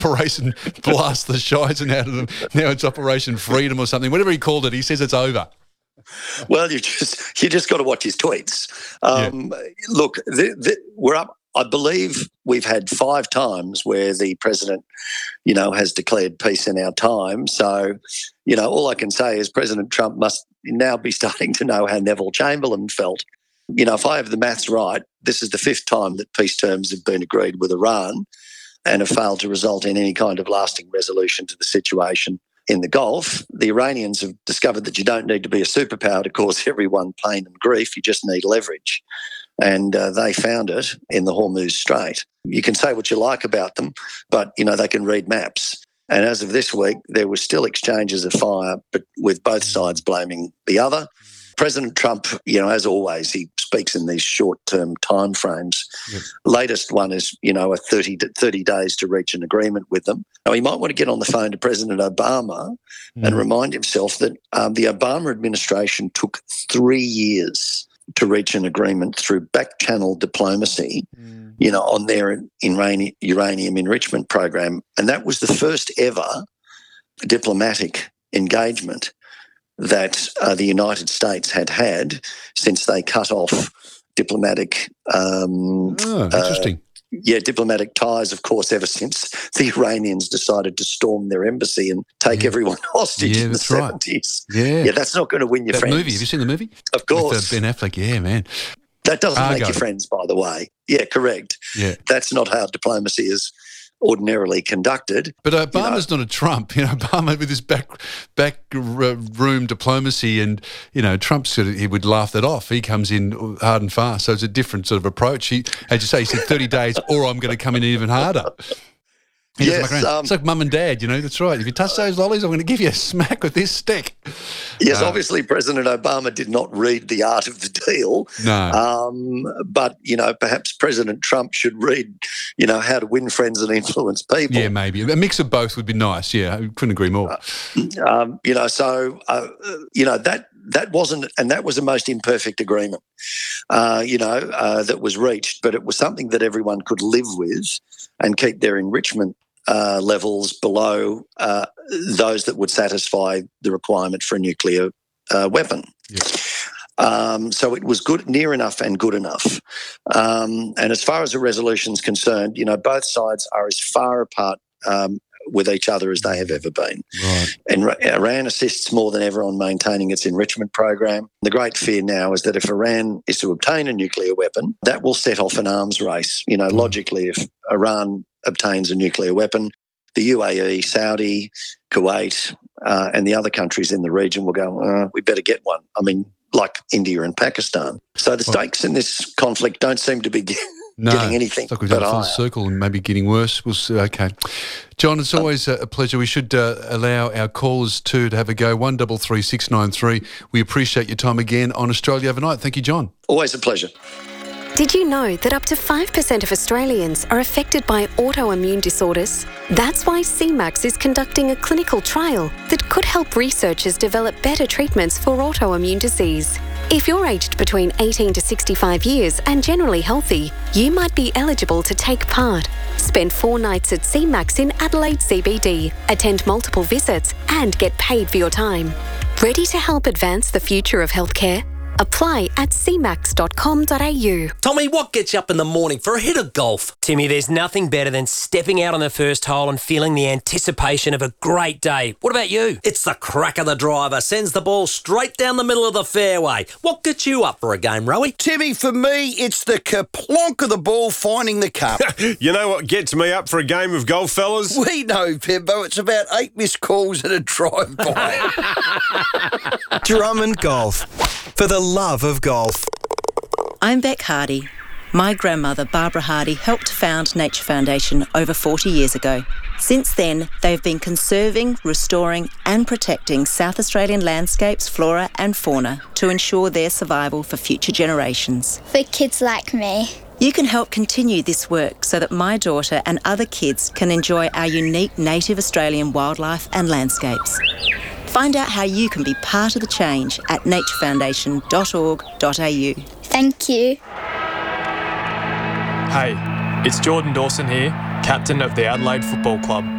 Operation Blast the Shizen out of them. Now it's Operation Freedom or something. Whatever he called it, he says it's over. Well, you just got to watch his tweets. Look, we're up. I believe we've had 5 times where the president, has declared peace in our time. So, all I can say is President Trump must now be starting to know how Neville Chamberlain felt. If I have the maths right, this is the 5th time that peace terms have been agreed with Iran and have failed to result in any kind of lasting resolution to the situation in the Gulf. The Iranians have discovered that you don't need to be a superpower to cause everyone pain and grief. You just need leverage. And they found it in the Hormuz Strait. You can say what you like about them, but, they can read maps. And as of this week, there were still exchanges of fire, but with both sides blaming the other. President Trump, as always, he speaks in these short-term timeframes. Yep. Latest one is, 30 days to reach an agreement with them. Now, he might want to get on the phone to President Obama and remind himself that the Obama administration took 3 years to reach an agreement through back-channel diplomacy, on their uranium enrichment program. And that was the first ever diplomatic engagement that the United States had since they cut off diplomatic interesting. Diplomatic ties, of course, ever since the Iranians decided to storm their embassy and take everyone hostage in the 70s. Right. Yeah, that's not going to win your friends. Movie, have you seen the movie? Of course. With Ben Affleck, yeah, man. That doesn't make you friends, by the way. Yeah, correct. Yeah. That's not how diplomacy is ordinarily conducted. But Obama's not a Trump. Obama with his back room diplomacy and, Trump he would laugh that off. He comes in hard and fast. So it's a different sort of approach. He, as you say, he said 30 days or I'm going to come in even harder. Yes, it's like mum and dad, that's right. If you touch those lollies, I'm going to give you a smack with this stick. Yes, obviously President Obama did not read The Art of the Deal. No. But, perhaps President Trump should read, How to Win Friends and Influence People. Yeah, maybe. A mix of both would be nice. Yeah, I couldn't agree more. That wasn't, and that was the most imperfect agreement, that was reached, but it was something that everyone could live with and keep their enrichment levels below those that would satisfy the requirement for a nuclear weapon. Yeah. So it was good, near enough and good enough. And as far as the resolution's concerned, both sides are as far apart with each other as they have ever been. Right. And Iran assists more than ever on maintaining its enrichment program. The great fear now is that if Iran is to obtain a nuclear weapon, that will set off an arms race. Logically, if Iran obtains a nuclear weapon, the UAE, Saudi, Kuwait, and the other countries in the region will go, we better get one. I mean, like India and Pakistan. So the stakes in this conflict don't seem to be getting anything it's like we've but done a full higher. circle and maybe getting worse. We'll see. Okay. John, it's always a pleasure. We should allow our callers to have a go. 133693. We appreciate your time again on Australia Overnight. Thank you, John. Always a pleasure. Did you know that up to 5% of Australians are affected by autoimmune disorders? That's why CMAX is conducting a clinical trial that could help researchers develop better treatments for autoimmune disease. If you're aged between 18 to 65 years and generally healthy, you might be eligible to take part. Spend 4 nights at CMAX in Adelaide CBD, attend multiple visits and get paid for your time. Ready to help advance the future of healthcare? Apply at cmax.com.au. Tommy, what gets you up in the morning for a hit of golf? Timmy, there's nothing better than stepping out on the first hole and feeling the anticipation of a great day. What about you? It's the crack of the driver, sends the ball straight down the middle of the fairway. What gets you up for a game, Rowie? Timmy, for me, it's the kerplonk of the ball finding the cup. You know what gets me up for a game of golf, fellas? We know, Pimbo. It's about 8 missed calls and a drive-by. Drummond Golf. For the love of golf. I'm Beck Hardy. My grandmother, Barbara Hardy, helped found Nature Foundation over 40 years ago. Since then, they've been conserving, restoring and protecting South Australian landscapes, flora and fauna to ensure their survival for future generations. For kids like me. You can help continue this work so that my daughter and other kids can enjoy our unique native Australian wildlife and landscapes. Find out how you can be part of the change at naturefoundation.org.au. Thank you. Hey, it's Jordan Dawson here, captain of the Adelaide Football Club.